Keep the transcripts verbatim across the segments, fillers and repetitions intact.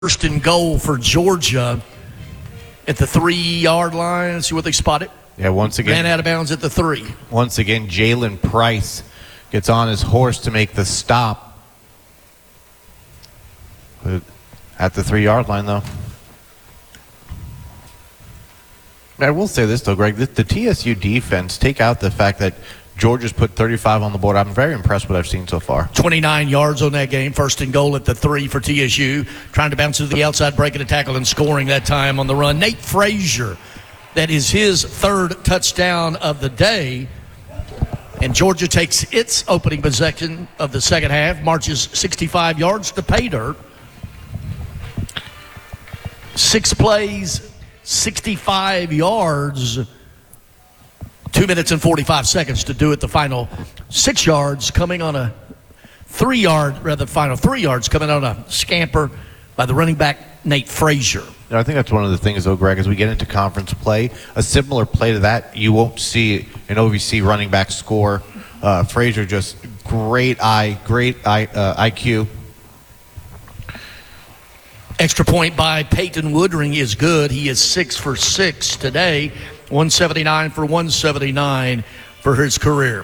First and goal for Georgia at the three-yard line. See what they spotted. Yeah, once again. Ran out of bounds at the three. Once again, Jalen Price gets on his horse to make the stop. At the three-yard line, though. I will say this, though, Greg. The, the T S U defense, take out the fact that Georgia's put thirty-five on the board. I'm very impressed with what I've seen so far. twenty-nine yards on that game. First and goal at the three for T S U. Trying to bounce to the outside, breaking a tackle and scoring that time on the run. Nate Frazier, that is his third touchdown of the day. And Georgia takes its opening possession of the second half, marches sixty-five yards to pay dirt. Six plays, sixty-five yards. Two minutes and forty-five seconds to do it. The final six yards coming on a three-yard, rather, final three yards coming on a scamper by the running back, Nate Frazier. I think that's one of the things, though, Greg, as we get into conference play, a similar play to that, you won't see an O V C running back score. Uh, Frazier just great eye, great eye, uh, I Q. Extra point by Peyton Woodring is good. He is six for six today. one seventy-nine for one seventy-nine for his career.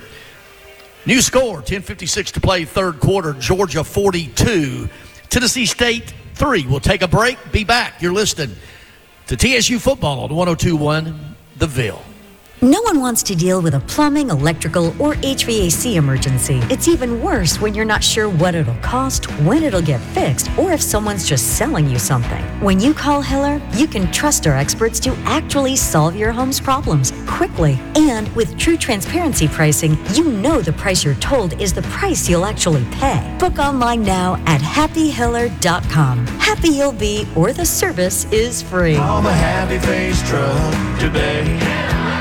New score, ten fifty-six to play, third quarter. Georgia forty-two, Tennessee State three. We'll take a break, be back. You're listening to T S U Football on one oh two point one The Ville. No one wants to deal with a plumbing, electrical, or H V A C emergency. It's even worse when you're not sure what it'll cost, when it'll get fixed, or if someone's just selling you something. When you call Hiller, you can trust our experts to actually solve your home's problems quickly. And with true transparency pricing, you know the price you're told is the price you'll actually pay. Book online now at happy hiller dot com. Happy you'll be, or the service is free. Call the Happy Face Truck today.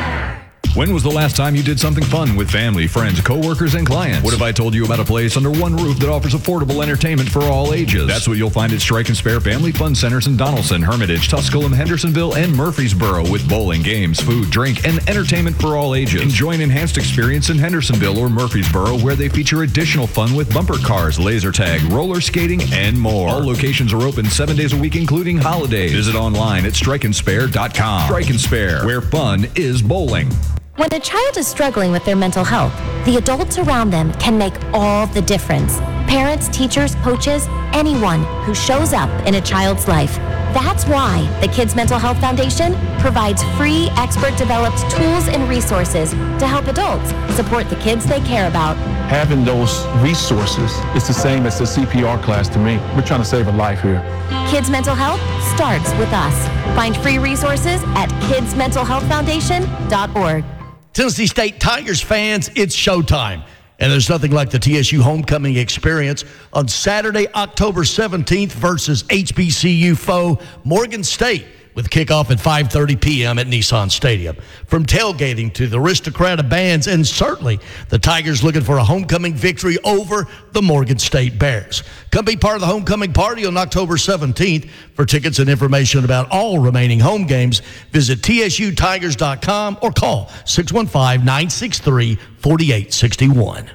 When was the last time you did something fun with family, friends, coworkers, and clients? What if I told you about a place under one roof that offers affordable entertainment for all ages? That's what you'll find at Strike and Spare Family Fun Centers in Donaldson, Hermitage, Tusculum, Hendersonville, and Murfreesboro, with bowling, games, food, drink, and entertainment for all ages. Enjoy an enhanced experience in Hendersonville or Murfreesboro, where they feature additional fun with bumper cars, laser tag, roller skating, and more. All locations are open seven days a week, including holidays. Visit online at strike and spare dot com. Strike and Spare, where fun is bowling. When a child is struggling with their mental health, the adults around them can make all the difference. Parents, teachers, coaches, anyone who shows up in a child's life. That's why the Kids Mental Health Foundation provides free, expert-developed tools and resources to help adults support the kids they care about. Having those resources is the same as the C P R class to me. We're trying to save a life here. Kids Mental Health starts with us. Find free resources at kids mental health foundation dot org. Tennessee State Tigers fans, it's showtime. And there's nothing like the T S U homecoming experience on Saturday, October seventeenth versus H B C U foe Morgan State, with kickoff at five thirty p.m. at Nissan Stadium. From tailgating to the aristocrat of bands, and certainly the Tigers looking for a homecoming victory over the Morgan State Bears. Come be part of the homecoming party on October seventeenth. For tickets and information about all remaining home games, visit T S U tigers dot com or call six one five, nine six three, four eight six one.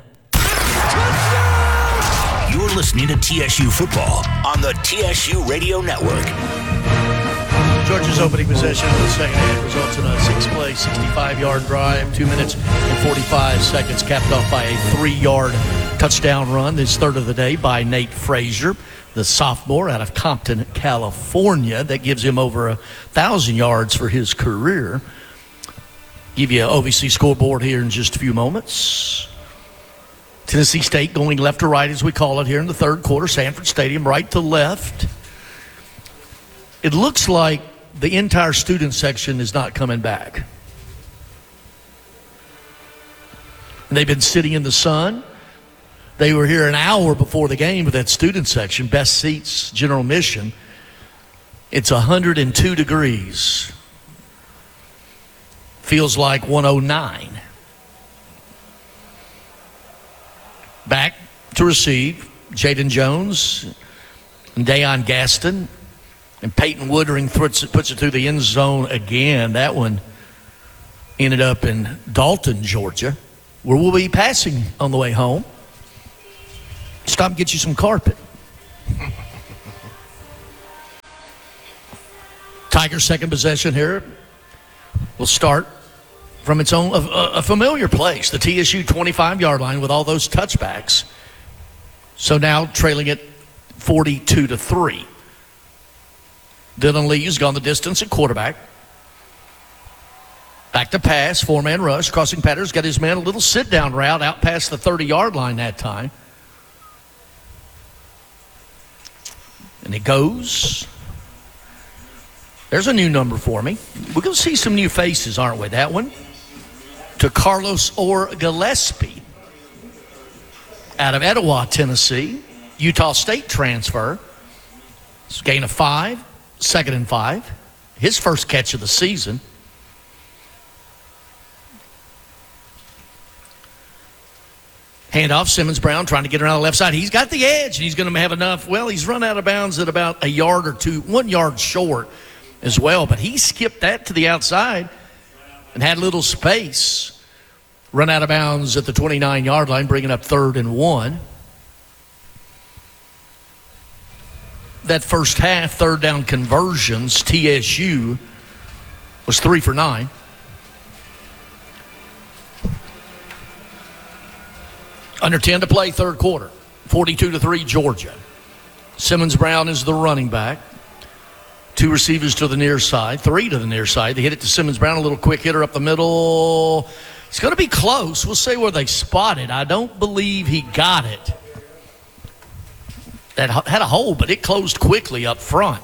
You're listening to T S U Football on the T S U Radio Network. Georgia's opening possession of the second half results in a six-play, sixty-five-yard drive, two minutes and forty-five seconds, capped off by a three-yard touchdown run. This third of the day by Nate Frazier, the sophomore out of Compton, California. That gives him over a thousand yards for his career. Give you an O V C scoreboard here in just a few moments. Tennessee State going left to right, as we call it here in the third quarter. Sanford Stadium right to left. It looks like the entire student section is not coming back. They've been sitting in the sun. They were here an hour before the game with that student section, best seats, general admission. It's one hundred two degrees. Feels like one oh nine. Back to receive, Jaden Jones and Dayon Gaston. And Peyton Woodring puts it, puts it through the end zone again. That one ended up in Dalton, Georgia, where we'll be passing on the way home. Stop and get you some carpet. Tigers' second possession here will start from its own, a, a familiar place, the T S U twenty-five-yard line with all those touchbacks. So now trailing it forty-two to three. Dylan Lee has gone the distance at quarterback. Back to pass, four-man rush. Crossing patterns, got his man a little sit-down route out past the thirty-yard line that time. And it goes. There's a new number for me. We're going to see some new faces, aren't we? That one to Carlos Orr Gillespie out of Etowah, Tennessee. Utah State transfer. It's a gain of five, second and five. His first catch of the season. Handoff, Simmons Brown trying to get around the left side. He's got the edge, and he's going to have enough. Well, he's run out of bounds at about a yard or two, one yard short as well. But he skipped that to the outside and had a little space. Run out of bounds at the twenty-nine-yard line, bringing up third and one. That first half, third down conversions, T S U was three for nine. Under ten to play, third quarter. forty-two to three, Georgia. Simmons Brown is the running back. Two receivers to the near side, three to the near side. They hit it to Simmons Brown, a little quick hitter up the middle. It's going to be close. We'll say where they spotted. I don't believe he got it. That had a hole, but it closed quickly up front.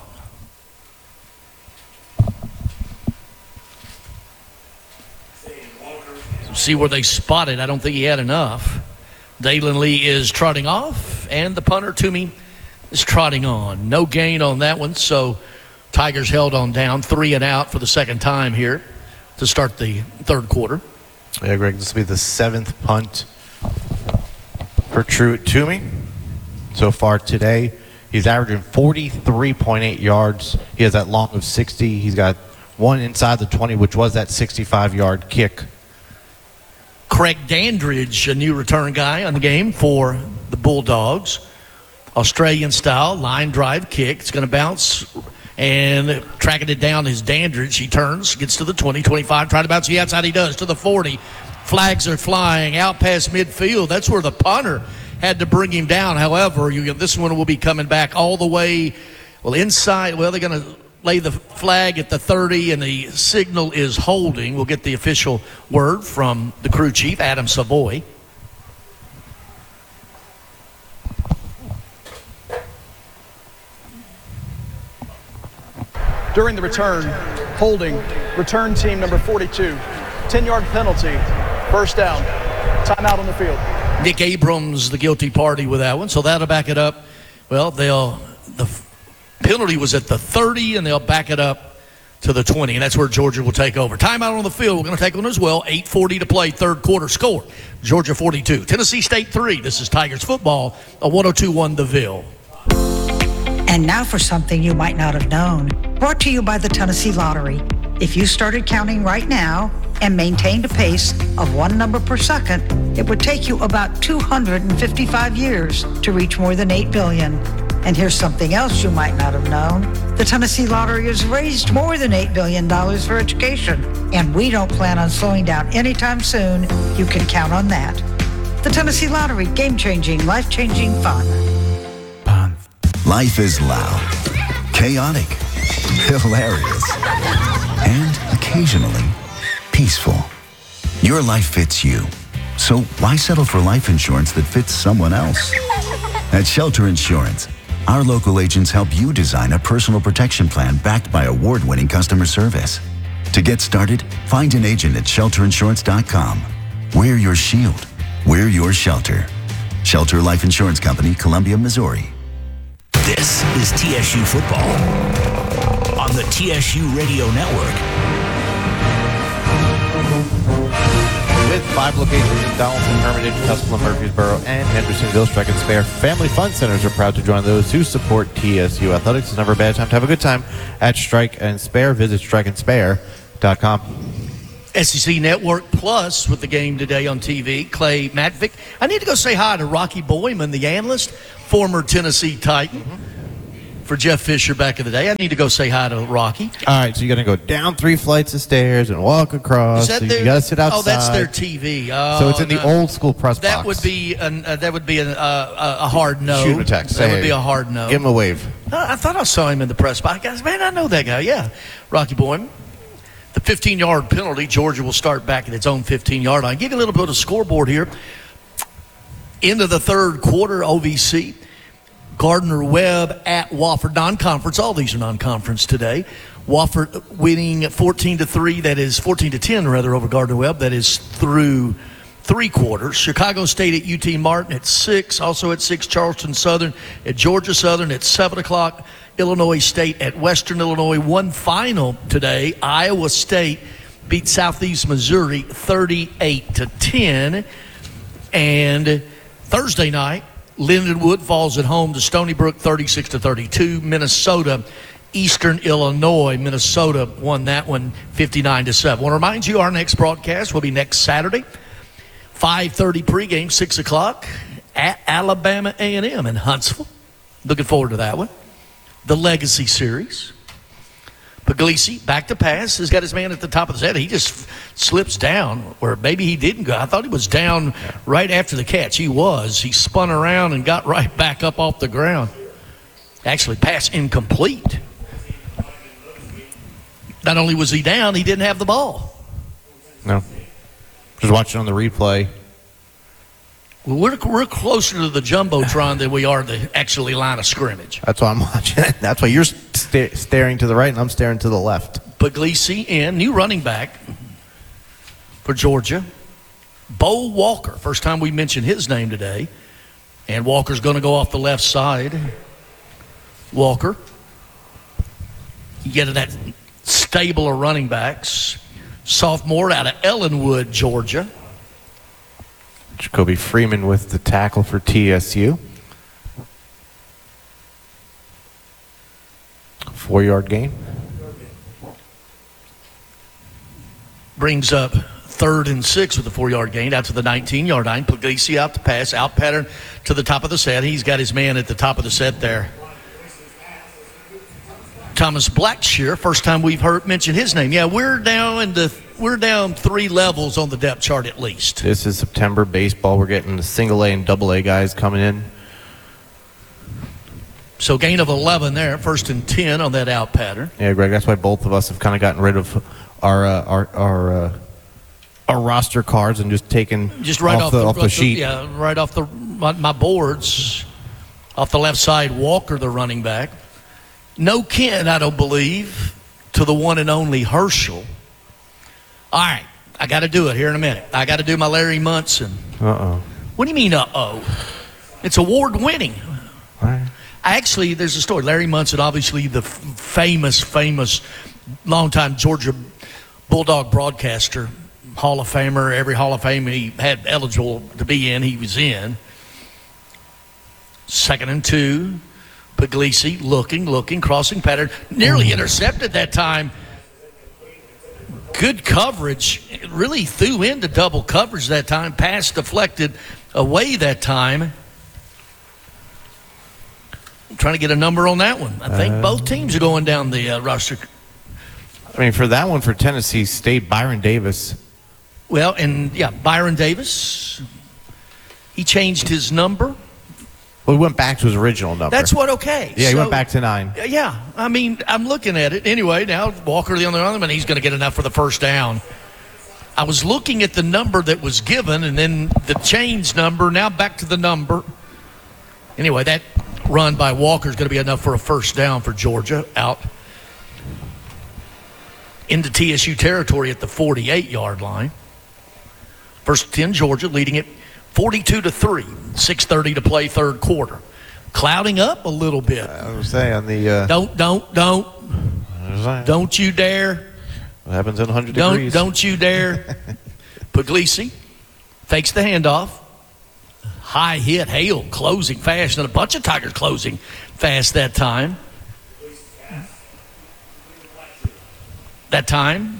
See where they spotted. I don't think he had enough. Dalen Lee is trotting off, and the punter, Toomey, is trotting on. No gain on that one, so Tigers held on down. Three and out for the second time here to start the third quarter. Yeah, Greg, this will be the seventh punt for Truett Toomey so far today. He's averaging forty-three point eight yards. He has that long of sixty. He's got one inside the twenty, which was that sixty-five-yard kick. Craig Dandridge, a new return guy on the game for the Bulldogs. Australian style, line drive kick. It's going to bounce, and tracking it down is Dandridge. He turns, gets to the twenty, twenty-five, trying to bounce the outside. He does to the forty. Flags are flying out past midfield. That's where the punter had to bring him down. However, you, this one will be coming back all the way, well, inside. Well, they're going to lay the flag at the thirty, and the signal is holding. We'll get the official word from the crew chief, Adam Savoy. During the return, holding, return team number forty-two, ten-yard penalty, first down, timeout on the field. Nick Abrams, the guilty party with that one, so that'll back it up. Well, they'll the penalty was at the thirty, and they'll back it up to the twenty, and that's where Georgia will take over. Timeout on the field. We're going to take one as well. eight forty to play, third quarter score. Georgia forty-two, Tennessee State three. This is Tigers football, a one oh two one The Ville. And now for something you might not have known. Brought to you by the Tennessee Lottery. If you started counting right now and maintained a pace of one number per second, it would take you about two hundred fifty-five years to reach more than eight billion. And here's something else you might not have known. The Tennessee Lottery has raised more than eight billion dollars for education, and we don't plan on slowing down anytime soon. You can count on that. The Tennessee Lottery, game-changing, life-changing fun. Life is loud, chaotic, hilarious, and occasionally peaceful. Your life fits you. So why settle for life insurance that fits someone else? At Shelter Insurance, our local agents help you design a personal protection plan backed by award-winning customer service. To get started, find an agent at shelter insurance dot com. We're your shield. We're your shelter. Shelter Life Insurance Company, Columbia, Missouri. This is T S U football on the T S U Radio Network. With five locations in Donaldson, Hermitage, Tuscaloosa, Murfreesboro, and Hendersonville, Strike and Spare Family Fun Centers are proud to join those who support T S U athletics. It's never a bad time to have a good time at Strike and Spare. Visit strike and spare dot com. S E C Network Plus with the game today on T V. Clay Matvick. I need to go say hi to Rocky Boyman, the analyst, former Tennessee Titan. Mm-hmm. for Jeff Fisher back in the day. I need to go say hi to Rocky. All right, so you're going to go down three flights of stairs and walk across. Is that so their, you got to sit outside. Oh, that's their T V. Oh, so it's in the no. old school press that box. Would be an, uh, that would be an, uh, a hard no. Shoot him a text. That Say, would be a hard no. Give him a wave. Uh, I thought I saw him in the press box. Guys, man, I know that guy. Yeah, Rocky Boyman. The fifteen-yard penalty. Georgia will start back at its own fifteen-yard line. Give you a little bit of scoreboard here. Into the third quarter, O V C. Gardner-Webb at Wofford, non-conference. All these are non-conference today. Wofford winning fourteen to three. That is fourteen to ten rather over Gardner-Webb. That is through three quarters. Chicago State at U T Martin at six. Also at six, Charleston Southern at Georgia Southern at seven o'clock. Illinois State at Western Illinois. One final today. Iowa State beat Southeast Missouri thirty-eight to ten. And Thursday night, Lindenwood falls at home to Stony Brook thirty-six to thirty-two. Minnesota, Eastern Illinois. Minnesota won that one fifty-nine to seven. I want to remind you, our next broadcast will be next Saturday, five thirty pregame, six o'clock at Alabama A and M in Huntsville. Looking forward to that one. The Legacy Series. Puglisi, back to pass, has got his man at the top of the set. He just slips down, or maybe he didn't go. I thought he was down right after the catch. He was. He spun around and got right back up off the ground. Actually, pass incomplete. Not only was he down, he didn't have the ball. No. Just watching on the replay. Well, we're, we're closer to the Jumbotron than we are the actually line of scrimmage. That's why I'm watching it. That's why you're sta- staring to the right and I'm staring to the left. Puglisi in, new running back for Georgia. Bo Walker, first time we mentioned his name today. And Walker's going to go off the left side. Walker. You get that stable of running backs. Sophomore out of Ellenwood, Georgia. Jacoby Freeman with the tackle for T S U. Four-yard gain. Brings up third and six with a four-yard gain out to the nineteen-yard line. Puglisi out to pass, out pattern to the top of the set. He's got his man at the top of the set there. Thomas Blackshear, first time we've heard mention his name. Yeah, we're down in the we're down three levels on the depth chart at least. This is September baseball. We're getting the single A and double A guys coming in. So gain of eleven there, first and ten on that out pattern. Yeah, Greg, that's why both of us have kind of gotten rid of our uh, our our, uh, our roster cards and just taken just right off, off the, the, off the the sheet. Yeah, right off the my, my boards. Off the left side, Walker, the running back. No kin, I don't believe, to the one and only Herschel. All right, I got to do it here in a minute. I got to do my Larry Munson. Uh-oh. What do you mean, uh-oh? It's award-winning. All right. Actually, there's a story. Larry Munson, obviously the f- famous, famous, longtime Georgia Bulldog broadcaster, Hall of Famer. Every Hall of Fame he had eligible to be in, he was in. Second and two. Puglisi looking, looking, crossing pattern. Nearly intercepted that time. Good coverage. It really threw into double coverage that time. Pass deflected away that time. I'm trying to get a number on that one. I think uh, both teams are going down the uh, roster. I mean, for that one, for Tennessee State, Byron Davis. Well, and, yeah, Byron Davis. He changed his number. Well, he went back to his original number. That's what, okay. Yeah, he so, went back to nine. Yeah, I mean, I'm looking at it. Anyway, now Walker, the other one, and he's going to get enough for the first down. I was looking at the number that was given and then the change number, now back to the number. Anyway, that run by Walker is going to be enough for a first down for Georgia out into T S U territory at the forty-eight-yard line. First ten, Georgia leading it forty-two to three, six thirty to play third quarter. Clouding up a little bit. I was saying on the uh, don't don't don't don't you dare. What happens in one hundred don't, degrees? Don't you dare. Puglisi fakes the handoff. High hit, Hale closing fast, and a bunch of Tigers closing fast that time. That time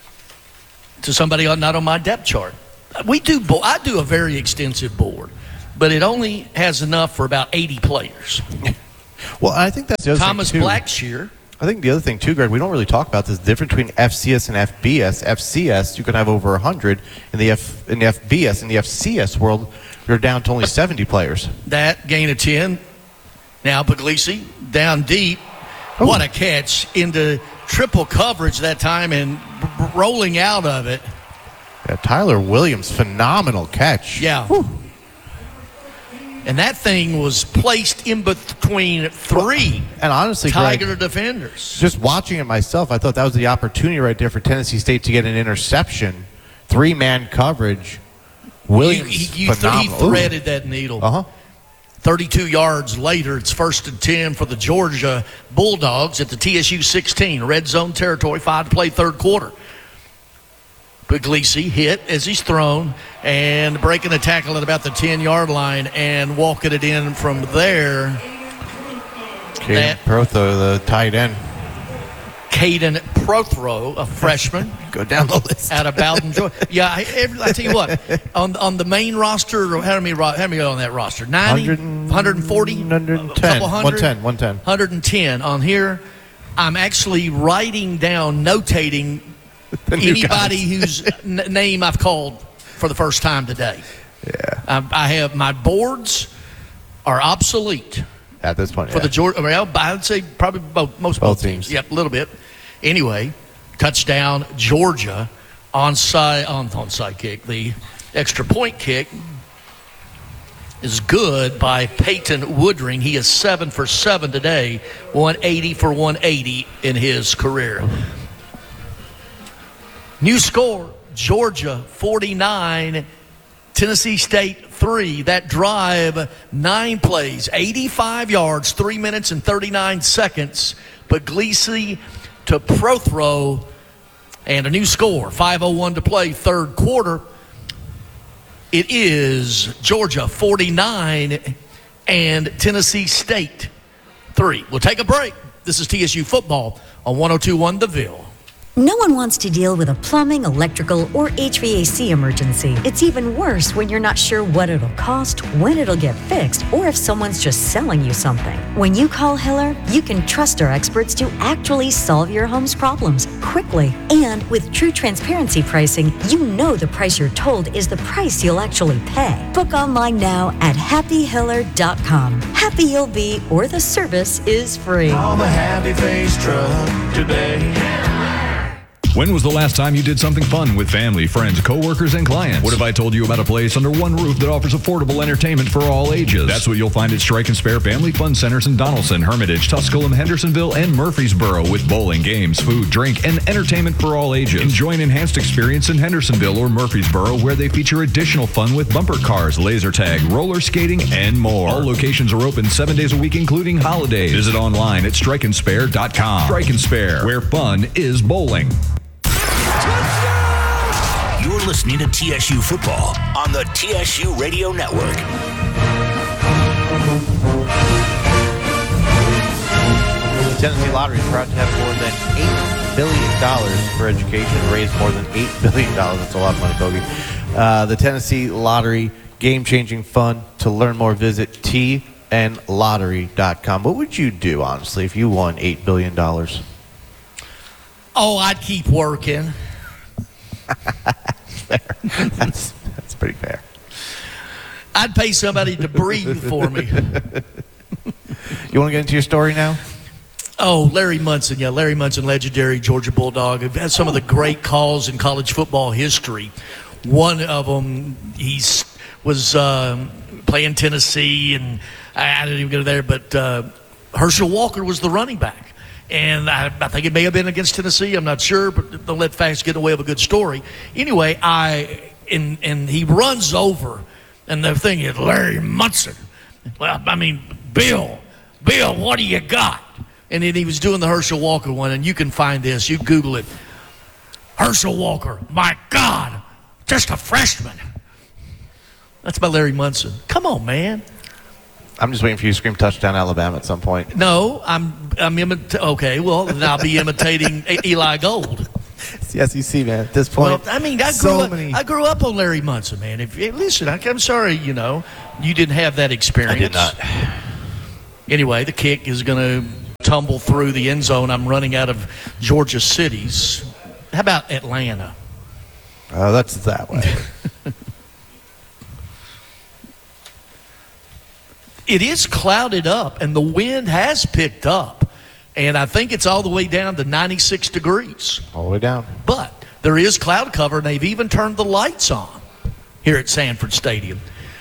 to somebody on, not on my depth chart. We do. I do a very extensive board. but it only has enough for about eighty players. Well, I think that's the other Thomas thing, too. Blackshear. I think the other thing, too, Greg, we don't really talk about this, the difference between F C S and F B S. F C S, you can have over one hundred. In the, F, in the F B S, in the F C S world, you're down to only seventy players. That gain of ten. Now Puglisi down deep. Oh. What a catch into triple coverage that time and b- b- rolling out of it. Yeah, Tyler Williams, phenomenal catch. Yeah. Whew. And that thing was placed in between three well, and honestly, Tiger Greg, defenders. Just watching it myself, I thought that was the opportunity right there for Tennessee State to get an interception. Three-man coverage. Williams, he, he, he, phenomenal. He threaded Ooh. that needle. Uh-huh. thirty-two yards later, it's first and ten for the Georgia Bulldogs at the T S U sixteen. Red zone territory, five to play third quarter. Puglisi hit as he's thrown and breaking the tackle at about the ten-yard line and walking it in from there. Caden Prothro, the tight end. Caden Prothro, a freshman. Go down the list. Out of Bowden, Georgia. Yeah, I, every, I tell you what, on on the main roster, how many, how many on that roster? ninety? one forty? one ten. A couple hundred? one ten. one ten. one ten. On here, I'm actually writing down, notating anybody whose n- name I've called for the first time today. Yeah. I, I have, my boards are obsolete. At this point, For yeah. the Georgia, well, I would say probably both, most both, both teams. teams. Yep, a little bit. Anyway, touchdown Georgia, onside on onside kick. The extra point kick is good by Peyton Woodring. He is seven for seven today, one eighty for one eighty in his career. New score: Georgia forty-nine, Tennessee State three. That drive, nine plays, eighty-five yards, three minutes and thirty-nine seconds. Puglisi to Prothro, and a new score, five oh one to play, third quarter. It is Georgia forty-nine and Tennessee State three. We'll take a break. This is T S U football on one oh two point one The Ville. No one wants to deal with a plumbing, electrical, or H V A C emergency. It's even worse when you're not sure what it'll cost, when it'll get fixed, or if someone's just selling you something. When you call Hiller, you can trust our experts to actually solve your home's problems quickly. And with true transparency pricing, you know the price you're told is the price you'll actually pay. Book online now at happy hiller dot com. Happy you'll be, or the service is free. Call the Happy Face Truck today. When was the last time you did something fun with family, friends, coworkers, and clients? What if I told you about a place under one roof that offers affordable entertainment for all ages? That's what you'll find at Strike and Spare Family Fun Centers in Donaldson, Hermitage, Tusculum, Hendersonville, and Murfreesboro, with bowling, games, food, drink, and entertainment for all ages. Enjoy an enhanced experience in Hendersonville or Murfreesboro, where they feature additional fun with bumper cars, laser tag, roller skating, and more. All locations are open seven days a week, including holidays. Visit online at strike and spare dot com. Strike and Spare, where fun is bowling. You're listening to T S U football on the T S U Radio Network. The Tennessee Lottery is proud to have more than eight billion dollars for education, raised more than eight billion dollars. That's a lot of money, Bogey. Uh, the Tennessee Lottery, game-changing fun. To learn more, visit T N lottery dot com. What would you do, honestly, if you won eight billion dollars? Oh, I'd keep working. Fair. That's, that's pretty fair. I'd pay somebody to breathe for me. You want to get into your story now? Oh, Larry Munson. Yeah, Larry Munson, legendary Georgia Bulldog. Who had some of the great calls in college football history. One of them, he was um, playing Tennessee, and I, I didn't even go there, but uh, Herschel Walker was the running back. And I, I think it may have been against Tennessee. I'm not sure, but don't let facts get in the way of a good story. Anyway, I and and he runs over, and the thing is Larry Munson. Well, I mean, Bill, Bill, what do you got? And then he was doing the Herschel Walker one, and you can find this. You Google it. Herschel Walker, my God, just a freshman. That's by Larry Munson. Come on, man. I'm just waiting for you to scream touchdown Alabama at some point. No, I'm I'm imita- okay. Well, then I'll be imitating Eli Gold. It's the S E C, man. At this point, Well, I mean, I grew so up. many. I grew up on Larry Munson, man. If eh, listen, I, I'm sorry, you know, you didn't have that experience. I did not. Anyway, the kick is going to tumble through the end zone. I'm running out of Georgia cities. How about Atlanta? Oh, that's that way. It is clouded up, and the wind has picked up, and I think it's all the way down to ninety-six degrees. All the way down. But there is cloud cover, and they've even turned the lights on here at Sanford Stadium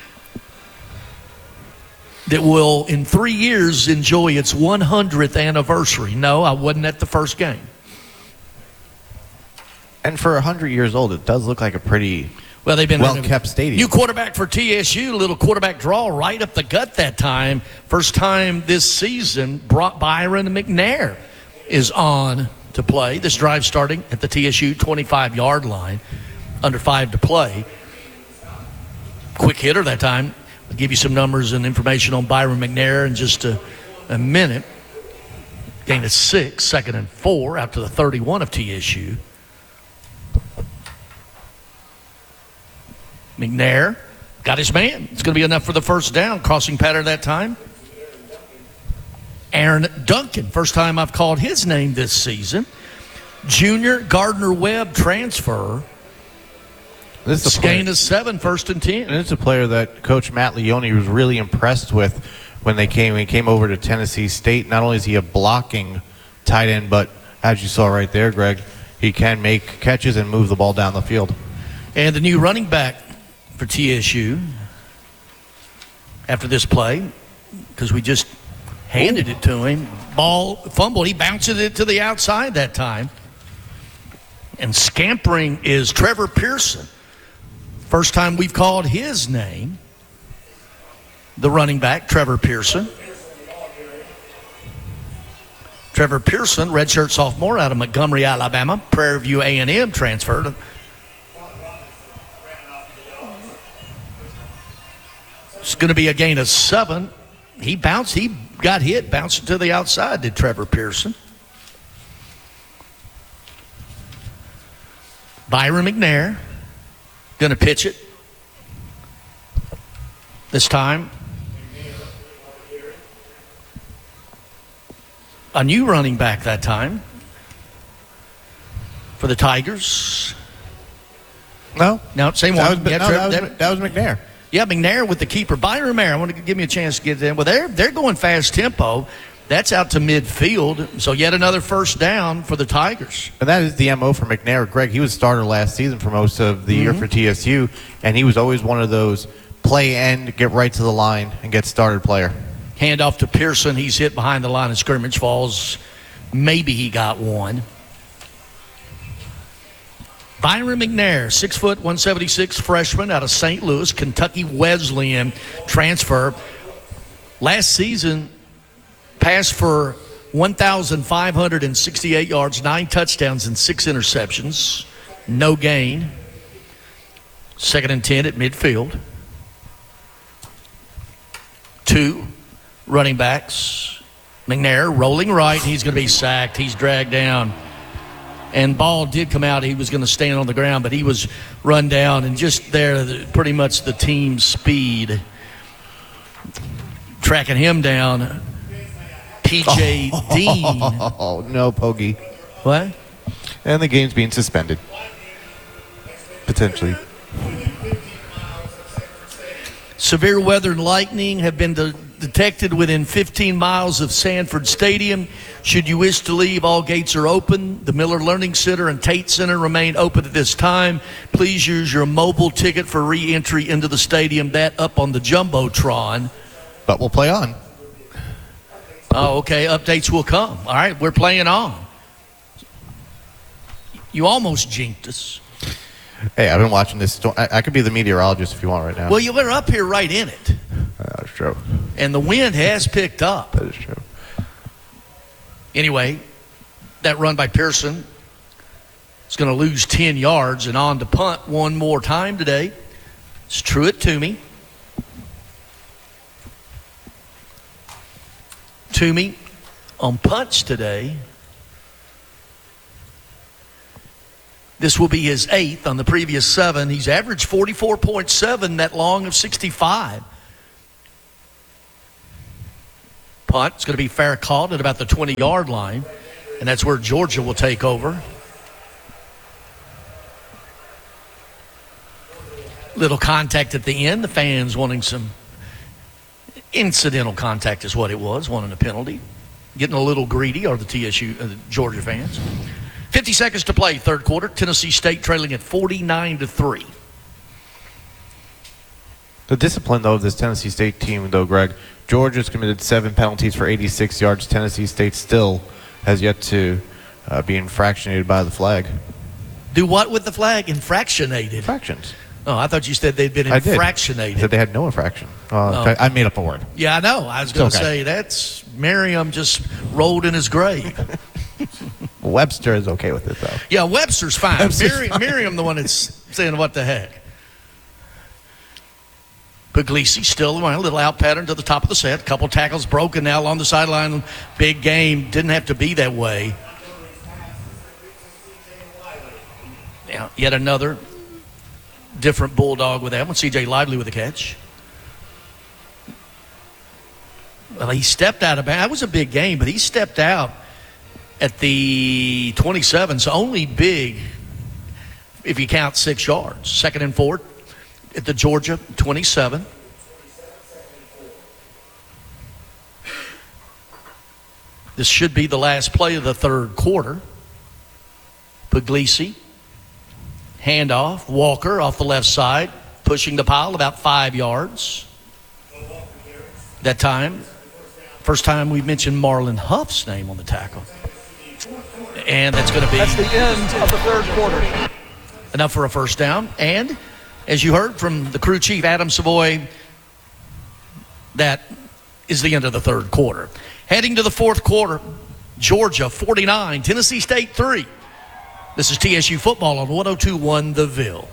that will, in three years, enjoy its one hundredth anniversary. No, I wasn't at the first game. And for one hundred years old, it does look like a pretty Well, they've been well-kept stadium. New quarterback for T S U, little quarterback draw right up the gut that time. First time this season, brought Byron McNair is on to play. This drive starting at the T S U twenty-five-yard line, under five to play. Quick hitter that time. I'll give you some numbers and information on Byron McNair in just a, a minute. Gain of six, second and four out to the thirty-one of T S U. McNair got his man. It's going to be enough for the first down. Crossing pattern that time. Aaron Duncan, first time I've called his name this season. Junior Gardner Webb transfer. This is a gain player, of seven, first and ten. and it's a player that Coach Matt Leone was really impressed with when they came. When he came over to Tennessee State. Not only is he a blocking tight end, but as you saw right there, Greg, he can make catches and move the ball down the field. And the new running back for T S U after this play, because we just handed it to him. Ball fumbled. He bounces it to the outside that time. And scampering is Trevor Pearson. First time we've called his name. The running back, Trevor Pearson. Trevor Pearson, redshirt sophomore out of Montgomery, Alabama. Prairie View A and M transferred. It's going to be a gain of seven. He bounced. He got hit, bounced it to the outside, did Trevor Pearson. Byron McNair going to pitch it. This time, a new running back that time for the Tigers. No. No, same That one. was, Yeah, no, Trev- that, was, that was McNair. Yeah, McNair with the keeper. Byron McNair, I want to give me a chance to get in. Well, they're, they're going fast tempo. That's out to midfield. So yet another first down for the Tigers. And that is the M O for McNair. Greg, he was starter last season for most of the Mm-hmm. year for T S U, and he was always one of those play end, get right to the line, and get started player. Handoff to Pearson. He's hit behind the line of scrimmage. Falls. Maybe he got one. Byron McNair, six foot, one seventy-six freshman out of Saint Louis, Kentucky Wesleyan transfer. Last season, passed for one thousand five hundred sixty-eight yards, nine touchdowns, and six interceptions. No gain. Second and ten at midfield. Two running backs. McNair rolling right. He's going to be sacked. He's dragged down. And ball did come out. He was going to stand on the ground, but he was run down. And just there, the, pretty much the team's speed. Tracking him down, P J Dean. Oh, no, Poggy. What? And the game's being suspended. Potentially. Severe weather and lightning have been de- detected within fifteen miles of Sanford Stadium. Should you wish to leave, all gates are open. The Miller Learning Center and Tate Center remain open at this time. Please use your mobile ticket for re-entry into the stadium. That up on the Jumbotron. But we'll play on. Oh, okay. Updates will come. All right, we're playing on. You almost jinxed us. Hey, I've been watching this. Storm. I, I could be the meteorologist if you want right now. Well, you were up here right in it. That's true. And the wind has picked up. That is true. Anyway, that run by Pearson is going to lose ten yards and on to punt one more time today. It's Truett Toomey. Toomey on punts today. This will be his eighth. On the previous seven, he's averaged forty-four point seven, that long of sixty-five. Punt. It's going to be fair caught at about the twenty-yard line, and that's where Georgia will take over. Little contact at the end. The fans wanting some incidental contact is what it was, wanting a penalty. Getting a little greedy are the T S U, uh, the Georgia fans. fifty seconds to play, third quarter. Tennessee State trailing at forty-nine to three. The discipline, though, of this Tennessee State team, though, Greg, Georgia's committed seven penalties for eighty-six yards. Tennessee State still has yet to uh, be infractionated by the flag. Do what with the flag? Infractionated? Infractions. Oh, I thought you said they'd been infractionated. I said they had no infraction. Uh, Oh. I made up a word. Yeah, I know. I was going to okay. say that's Merriam just rolled in his grave. Webster is okay with it, though. Yeah, Webster's fine. Webster's Merriam, fine. Merriam, the one that's saying what the heck. Puglisi still a little out pattern to the top of the set. Couple tackles broken now along the sideline. Big game. Didn't have to be that way. Now, yet another different Bulldog with that one. C J Lively with the catch. Well, he stepped out of bounds. That was a big game, but he stepped out at the twenty-seven. So only big if you count six yards. Second and four at the Georgia twenty-seven. This should be the last play of the third quarter. Puglisi. Handoff. Walker off the left side. Pushing the pile about five yards. That time. First time we've mentioned Marlon Huff's name on the tackle. And that's going to be... That's the end of the third quarter. Enough for a first down. And as you heard from the crew chief, Adam Savoy, that is the end of the third quarter. Heading to the fourth quarter, Georgia forty-nine, Tennessee State three. This is T S U football on one oh two point one The Ville.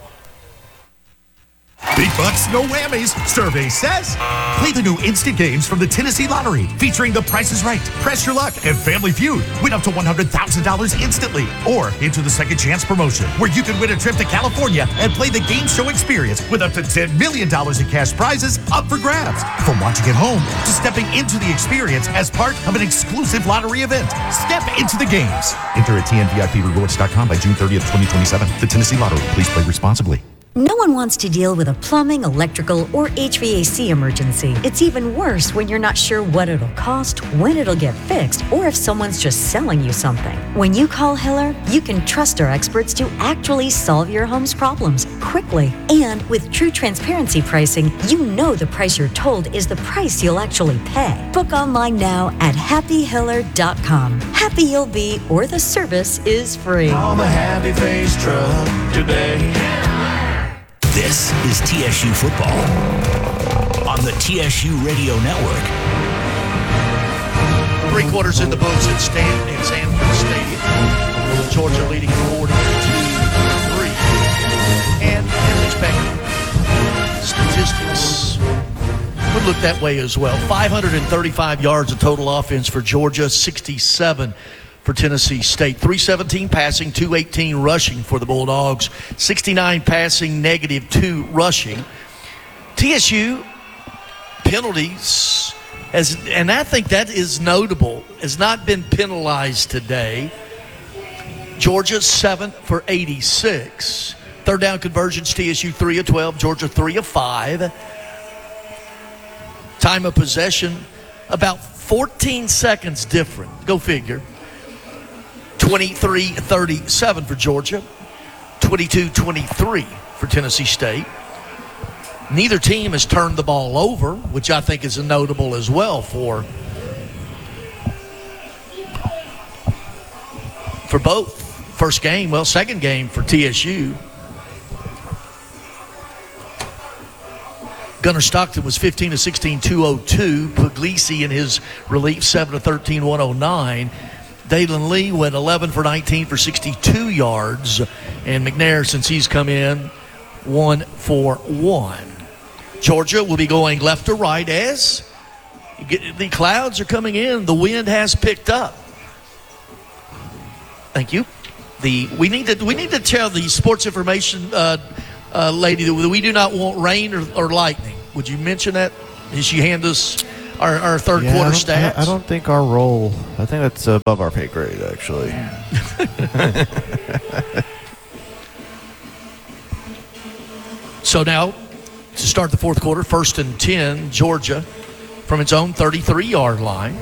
Big bucks, no whammies. Survey says. Play the new instant games from the Tennessee Lottery, featuring The Price is Right, Press Your Luck, and Family Feud. Win up to one hundred thousand dollars instantly. Or enter the Second Chance promotion, where you can win a trip to California and play the game show experience with up to ten million dollars in cash prizes up for grabs. From watching at home to stepping into the experience as part of an exclusive lottery event. Step into the games. Enter at T N V I P rewards dot com by June thirtieth, twenty twenty-seven. The Tennessee Lottery. Please play responsibly. No one wants to deal with a plumbing, electrical, or H V A C emergency. It's even worse when you're not sure what it'll cost, when it'll get fixed, or if someone's just selling you something. When you call Hiller, you can trust our experts to actually solve your home's problems quickly. And with true transparency pricing, you know the price you're told is the price you'll actually pay. Book online now at happy hiller dot com. Happy you'll be, or the service is free. On the happy face truck today. This is T S U football on the T S U Radio Network. Three quarters in the books at Stanton in Sanford Stadium. Georgia leading forty-two three. And as expected, statistics would look that way as well. five hundred thirty-five yards of total offense for Georgia, sixty-seven for Tennessee State. three seventeen passing, two eighteen rushing for the Bulldogs. sixty-nine passing, negative two rushing. T S U penalties, as, and I think that is notable, has not been penalized today. Georgia seven for eighty-six. Third down conversions, T S U three of twelve, Georgia three of five. Time of possession, about fourteen seconds different. Go figure. twenty-three thirty-seven for Georgia, twenty-two twenty-three for Tennessee State. Neither team has turned the ball over, which I think is notable as well for, for both. First game, well, second game for T S U. Gunnar Stockton was fifteen of sixteen, two oh two. Puglisi in his relief, seven of thirteen, one oh nine. Dalen Lee went eleven for nineteen for sixty-two yards. And McNair, since he's come in, one for one. Georgia will be going left to right as the clouds are coming in. The wind has picked up. Thank you. The we need to we need to tell the sports information uh, uh, lady that we do not want rain or, or lightning. Would you mention that? Did she hand us our, our third Yeah, quarter I don't- stats? I, I don't think our role. I think that's above our pay grade, actually. So now, to start the fourth quarter, first and ten, Georgia from its own thirty-three-yard line.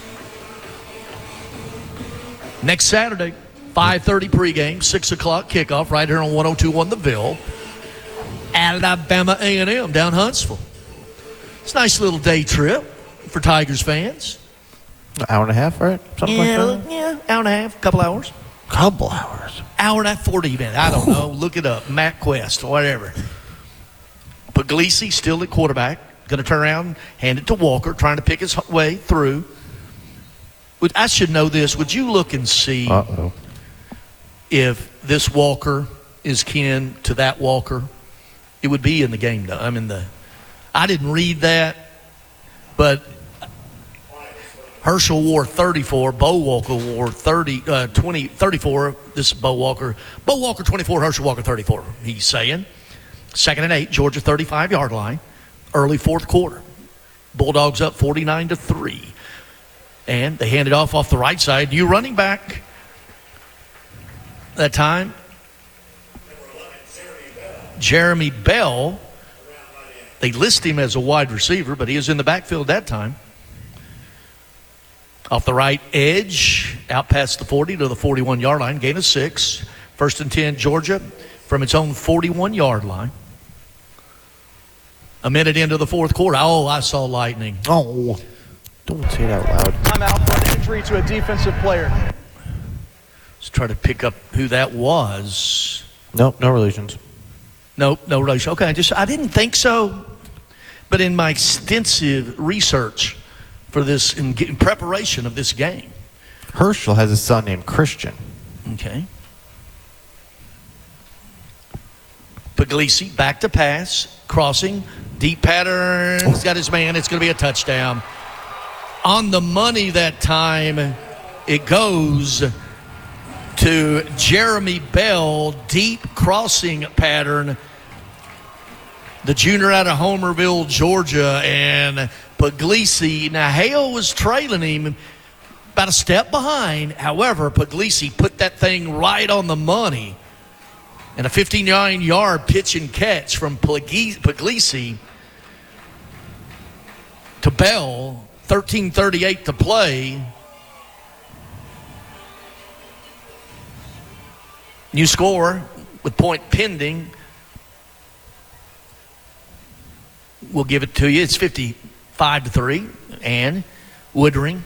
Next Saturday, five thirty pregame, six o'clock kickoff right here on one oh two point one The Ville. Alabama A and M down Huntsville. It's a nice little day trip for Tigers fans. An hour and a half, right? Something yeah, like that? yeah, hour and a half, couple hours. Couple hours. Hour and a half, forty minutes. I don't know. Look it up. Matt Quest, whatever. Puglisi still at quarterback. Going to turn around, hand it to Walker, trying to pick his way through. Would, I should know this. Would you look and see Uh-oh. if this Walker is kin to that Walker? It would be in the game, though. I mean, the I didn't read that, but Herschel wore thirty-four. Bo Walker wore thirty, uh, twenty, thirty-four. This is Bo Walker. Bo Walker, twenty-four. Herschel Walker, thirty-four. He's saying. Second and eight, Georgia thirty-five-yard line. Early fourth quarter. Bulldogs up forty-nine to three. And they hand it off off the right side. New running back that time. Jeremy Bell. They list him as a wide receiver, but he is in the backfield that time. Off the right edge, out past the forty to the forty-one-yard line. Gain of six. First and ten, Georgia from its own forty-one-yard line. A minute into the fourth quarter. Oh, I saw lightning. Oh, don't say it out loud. Timeout for an injury to a defensive player. Let's try to pick up who that was. Nope, no relations. Nope, no relation. Okay, I just I didn't think so. But in my extensive research for this, in, in preparation of this game. Herschel has a son named Christian. Okay. Puglisi back to pass, crossing, deep pattern. He's got his man. It's going to be a touchdown. On the money that time, it goes to Jeremy Bell, deep crossing pattern. The junior out of Homerville, Georgia, and Puglisi. Now, Hale was trailing him about a step behind. However, Puglisi put that thing right on the money. And a fifty-nine yard pitch and catch from Puglisi to Bell. thirteen thirty-eight to play. New score with point pending. We'll give it to you. It's fifty-five to three. And Woodring.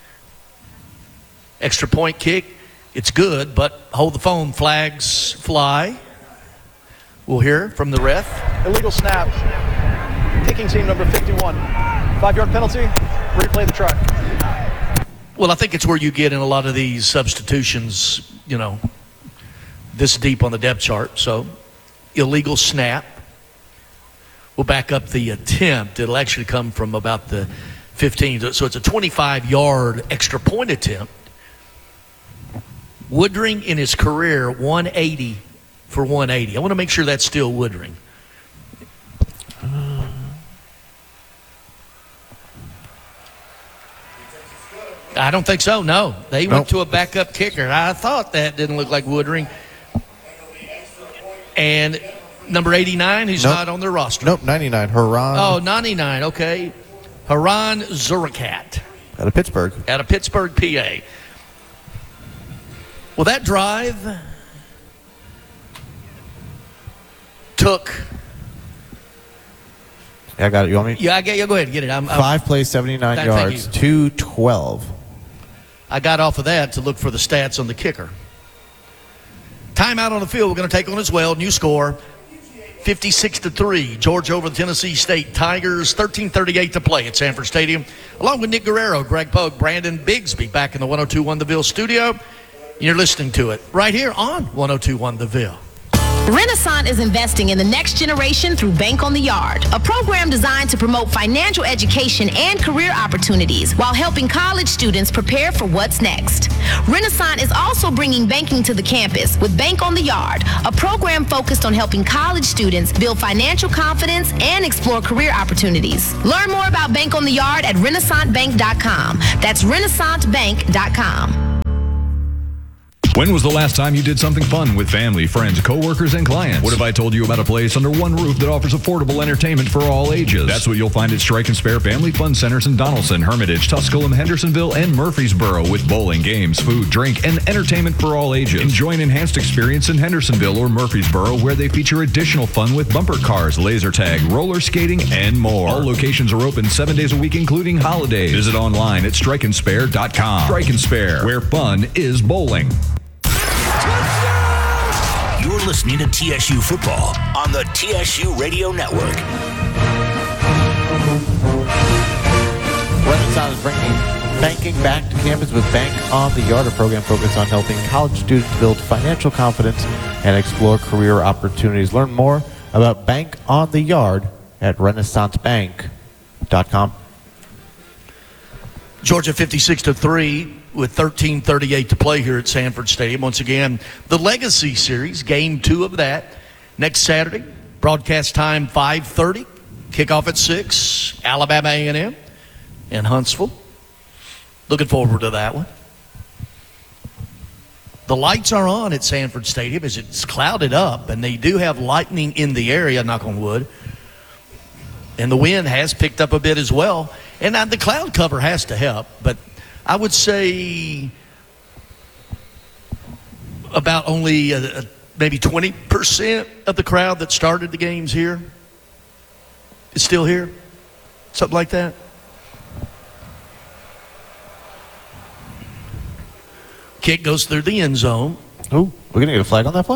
Extra point kick. It's good, but hold the phone. Flags fly. We'll hear from the ref. Illegal snap. Kicking team number fifty-one. Five-yard penalty. Replay the try. Well, I think it's where you get in a lot of these substitutions, you know, this deep on the depth chart. So, illegal snap. We'll back up the attempt. It'll actually come from about the fifteen. So it's a twenty-five yard extra point attempt. Woodring in his career, one eighty for one eighty. I want to make sure that's still Woodring. I don't think so, no. They went Nope. to a backup kicker. I thought that didn't look like Woodring. And number eighty-nine, who's Nope. not on their roster. Nope, ninety-nine. Haran. Oh, ninety-nine, okay. Haran Zurakat Out of Pittsburgh. out of Pittsburgh, P A. Well, that drive took. Yeah, I got it. You want me? Yeah, I get you. Go ahead and get it. I'm, I'm, Five plays, seventy-nine Thank- thank yards, you. two twelve. I got off of that to look for the stats on the kicker. Timeout on the field. We're going to take on as well. New score, fifty-six to three. Georgia over the Tennessee State Tigers. thirteen thirty-eight to play at Sanford Stadium. Along with Nick Guerrero, Greg Pogue, Brandon Bigsby back in the one oh two point one The Ville studio. You're listening to it right here on one oh two point one The Ville. Renaissance is investing in the next generation through Bank on the Yard, a program designed to promote financial education and career opportunities while helping college students prepare for what's next. Renaissance is also bringing banking to the campus with Bank on the Yard, a program focused on helping college students build financial confidence and explore career opportunities. Learn more about Bank on the Yard at renaissance bank dot com. That's renaissance bank dot com. When was the last time you did something fun with family, friends, coworkers, and clients? What if I told you about a place under one roof that offers affordable entertainment for all ages? That's what you'll find at Strike and Spare Family Fun Centers in Donaldson, Hermitage, Tusculum, Hendersonville, and Murfreesboro with bowling, games, food, drink, and entertainment for all ages. Enjoy an enhanced experience in Hendersonville or Murfreesboro where they feature additional fun with bumper cars, laser tag, roller skating, and more. All locations are open seven days a week, including holidays. Visit online at strike and spare dot com. Strike and Spare, where fun is bowling. You're listening to T S U Football on the T S U Radio Network. Renaissance is bringing banking back to campus with Bank on the Yard, a program focused on helping college students build financial confidence and explore career opportunities. Learn more about Bank on the Yard at renaissance bank dot com. Georgia fifty-six to three with thirteen thirty-eight to play here at Sanford Stadium. Once again, the Legacy Series, game two of that, next Saturday. Broadcast time five thirty, kickoff at six, Alabama A and M in Huntsville. Looking forward to that one. The lights are on at Sanford Stadium as it's clouded up, and they do have lightning in the area, knock on wood. And the wind has picked up a bit as well. And uh, the cloud cover has to help, but I would say about only uh, maybe twenty percent of the crowd that started the games here is still here. Something like that. Kick goes through the end zone. Ooh, we're going to get a flag on that play?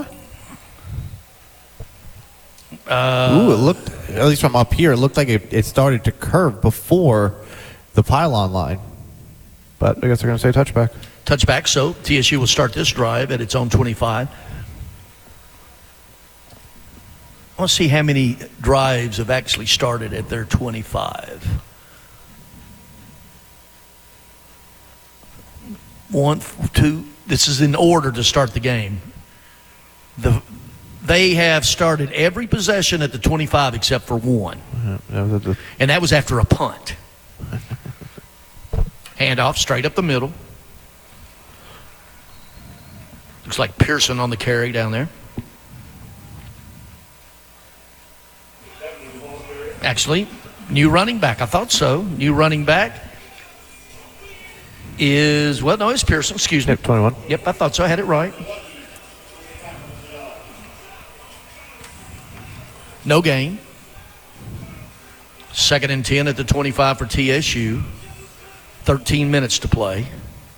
Uh, Ooh, it looked, at least from up here, it looked like it, it started to curve before the pylon line. But I guess they're going to say touchback. Touchback, so T S U will start this drive at its own twenty-five. I want to see how many drives have actually started at their twenty-five. One, two, this is in order to start the game. The They have started every possession at the twenty-five except for one. Uh, and that was after a punt. Handoff straight up the middle. Looks like Pearson on the carry down there. Actually, new running back. I thought so. New running back is, well, no, it's Pearson. Excuse me. Yep, twenty-one. Yep, I thought so. I had it right. No gain. Second and ten at the twenty-five for T S U. thirteen minutes to play.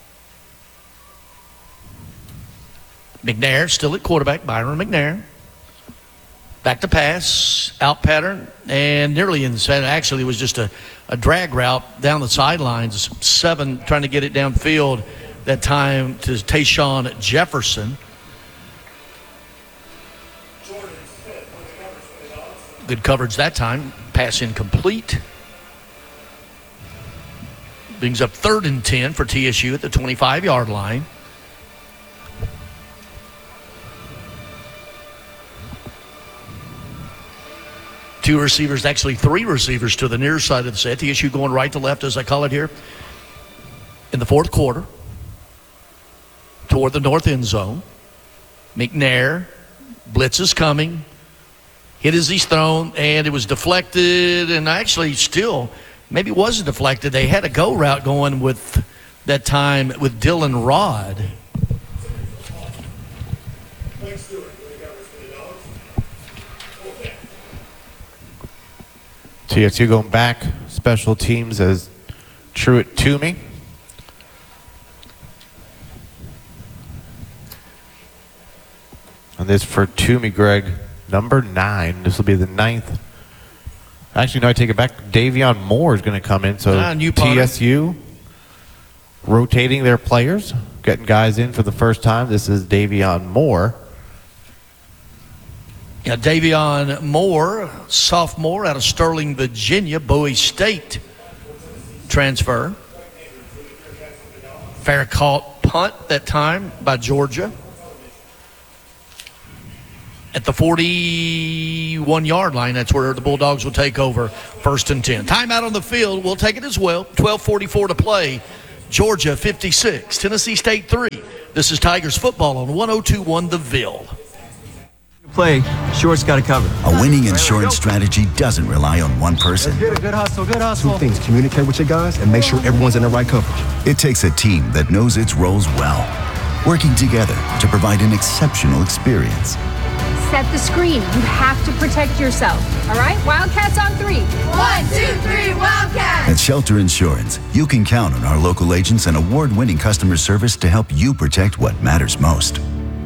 McNair still at quarterback, Byron McNair. Back to pass, out pattern, and nearly inside. Actually, it was just a, a drag route down the sidelines. Seven trying to get it downfield that time to Tayshawn Jefferson. Good coverage that time. Pass incomplete. Brings up third and ten for T S U at the twenty-five-yard line. Two receivers, actually three receivers to the near side of the set. T S U going right to left, as I call it here, in the fourth quarter toward the north end zone. McNair, blitz is coming. Hit as he's thrown, and it was deflected, and actually still, maybe it wasn't deflected. They had a go route going with that time with Dylan Rod. T S U going back, special teams as Truett Toomey. And this for Toomey, Greg, number nine. This will be the ninth. Actually, no, I take it back. Davion Moore is going to come in. So ah, new T S U rotating their players, getting guys in for the first time. This is Davion Moore. Yeah, Davion Moore, sophomore out of Sterling, Virginia, Bowie State transfer. Fair caught punt that time by Georgia at the forty-one-yard line. That's where the Bulldogs will take over first and ten. Timeout on the field. We'll take it as well. twelve forty-four to play. Georgia fifty-six, Tennessee State three. This is Tigers football on one oh two point one The Ville. Play, Short's got it covered. A winning insurance strategy doesn't rely on one person. Get a good hustle, good hustle. Two things, communicate with your guys and make sure everyone's in the right coverage. It takes a team that knows its roles well, working together to provide an exceptional experience. Set the screen. You have to protect yourself. All right? Wildcats on three. One, two, three, Wildcats! At Shelter Insurance, you can count on our local agents and award-winning customer service to help you protect what matters most.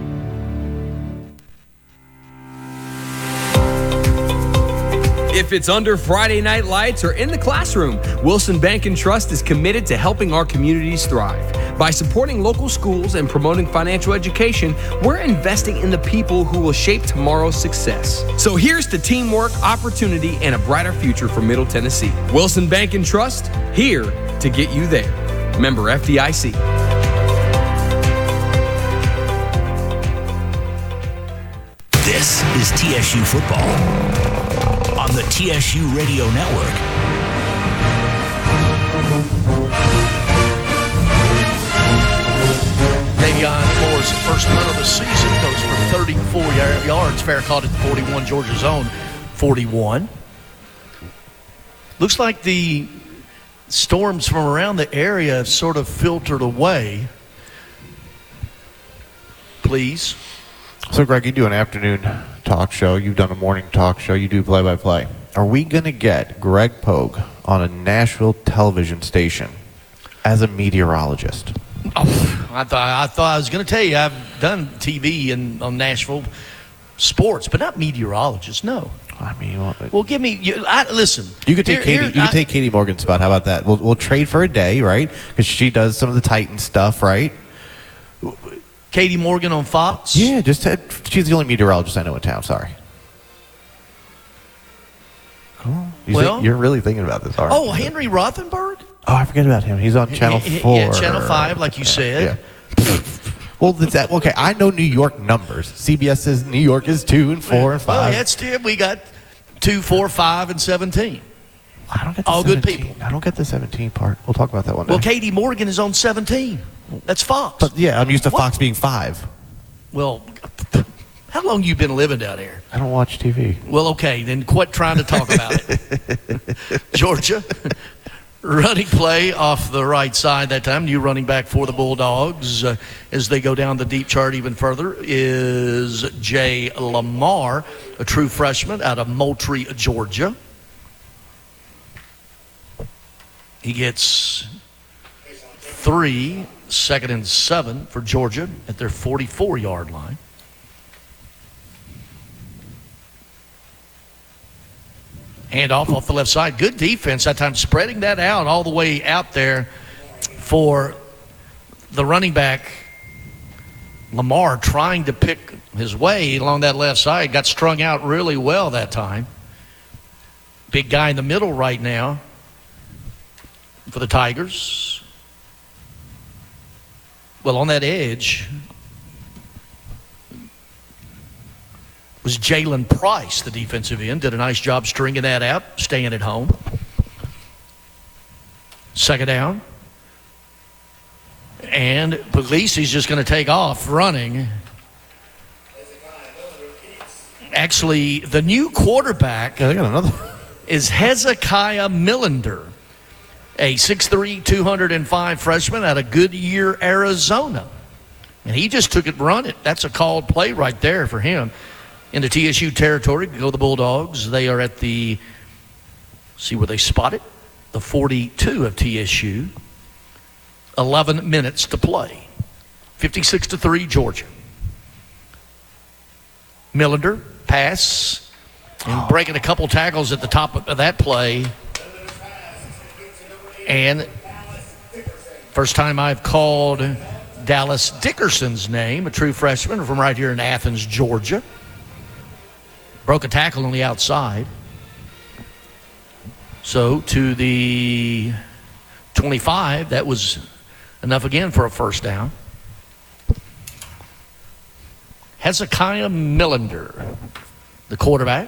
If it's under Friday night lights or in the classroom, Wilson Bank and Trust is committed to helping our communities thrive. By supporting local schools and promoting financial education, we're investing in the people who will shape tomorrow's success. So here's to teamwork, opportunity, and a brighter future for Middle Tennessee. Wilson Bank and Trust, here to get you there. Member F D I C. This is T S U football on the T S U Radio Network. Davion Moore's first run of the season goes for thirty-four yards. Fair caught at forty-one, Georgia's own forty-one. Looks like the storms from around the area have sort of filtered away. Please. So, Greg, you do an afternoon talk show. You've done a morning talk show. You do play-by-play. Are we going to get Greg Pogue on a Nashville television station as a meteorologist? Oh, I thought I thought I was going to tell you I've done T V in on Nashville sports, but not meteorologist. No. I mean, well, well give me. You, I, listen. You could take here, Katie. here, you could I, take Katie Morgan's spot. How about that? We'll we'll trade for a day, right? Because she does some of the Titan stuff, right? Katie Morgan on Fox? Yeah, just to, she's the only meteorologist I know in town. Sorry. Cool. You well, think, you're really thinking about this, aren't you? Oh, Henry Rothenberg? Oh, I forget about him. He's on Channel He- he- Four. Yeah, Channel Five, like you said. Yeah. Well, that's that. Okay, I know New York numbers. C B S says New York is two and four and Well, five. that's still we got two, four, five, and seventeen. I don't get the all good people. I don't get the seventeen part. We'll talk about that one day. Well, Katie Morgan is on seventeen. That's Fox. But yeah, I'm used to What? Fox being five. Well, how long you been living down there? I don't watch T V. Well, okay, then quit trying to talk about it. Georgia, running play off the right side that time. New running back for the Bulldogs uh, as they go down the deep chart even further is Jay Lamar, a true freshman out of Moultrie, Georgia. He gets three, second and seven for Georgia at their forty-four-yard line. Handoff off the left side. Good defense that time, spreading that out all the way out there for the running back. Lamar trying to pick his way along that left side. Got strung out really well that time. Big guy in the middle right now for the Tigers. Well, on that edge was Jalen Price, the defensive end. Did a nice job stringing that out, staying at home. Second down. And Puglisi's just going to take off running. Actually, the new quarterback yeah, they got another. is Hezekiah Millender, a six three, two oh five freshman out of Goodyear, Arizona. And he just took it running. That's a called play right there for him. Into T S U territory, go the Bulldogs. They are at the, see where they spot it, the forty-two of T S U. eleven minutes to play. fifty-six to three, Georgia. Millender, pass, and breaking a couple tackles at the top of that play. And first time I've called Dallas Dickerson's name, a true freshman from right here in Athens, Georgia. Broke a tackle on the outside. So to the twenty-five, that was enough again for a first down. Hezekiah Millender, the quarterback.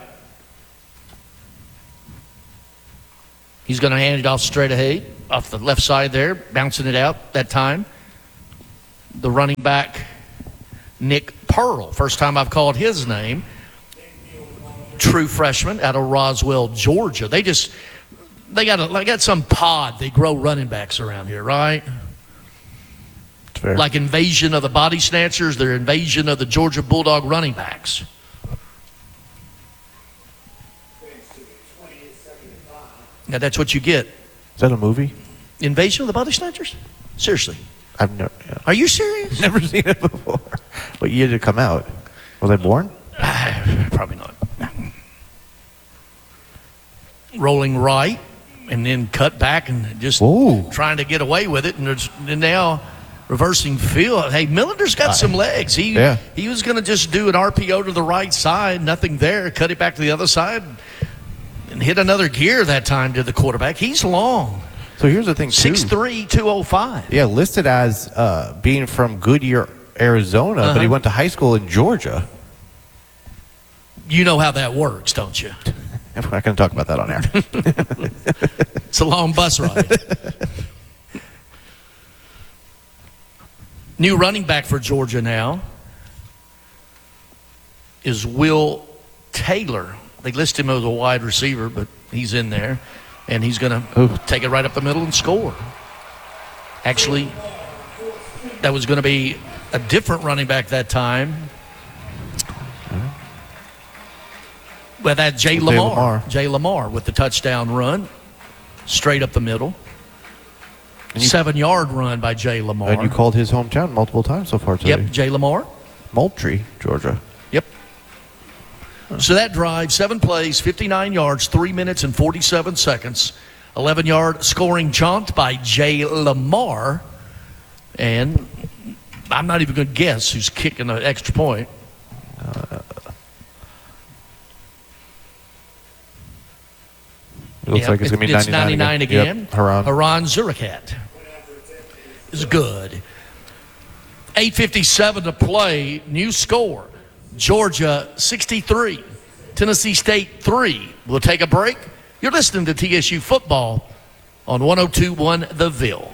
He's going to hand it off straight ahead, off the left side there, bouncing it out that time. The running back, Nick Pearl, first time I've called his name. True freshman out of Roswell, Georgia. They just, they got, a, they got some pod. They grow running backs around here, right? Fair. Like invasion of the body snatchers, their invasion of the Georgia Bulldog running backs. Now that's what you get. Is that a movie? Invasion of the Body Snatchers? Seriously. I've never. Yeah. Are you serious? Never seen it before. What year did it come out? Was I born? Probably not. Rolling right and then cut back and just Ooh. trying to get away with it. And, there's, and now reversing field. Hey, Millender's got some legs. He yeah. he was going to just do an R P O to the right side, nothing there, cut it back to the other side, and hit another gear that time to the quarterback. He's long. So here's the thing, too. six three, two oh five. Yeah, listed as uh, being from Goodyear, Arizona, Uh-huh. but he went to high school in Georgia. You know how that works, don't you? We're not going to talk about that on air. It's a long bus ride. New running back for Georgia now is Will Taylor. They list him as a wide receiver, but he's in there, and he's going to take it right up the middle and score. Actually, that was going to be a different running back that time. Well, that Jay Jay Lamar. Lamar. Jay Lamar with the touchdown run, straight up the middle. Seven-yard run by Jay Lamar. And you called his hometown multiple times so far today. Yep, Jay Lamar. Moultrie, Georgia. Yep. So that drive, seven plays, fifty-nine yards, three minutes and forty-seven seconds. eleven-yard scoring jaunt by Jay Lamar. And I'm not even going to guess who's kicking the extra point. Uh, It looks Yeah, like it's going to be it's ninety-nine, ninety-nine again. Yep, Haran. Haran Zurikat is good. eight fifty-seven to play. New score. Georgia sixty-three. Tennessee State three. We'll take a break. You're listening to T S U Football on one oh two point one The Ville.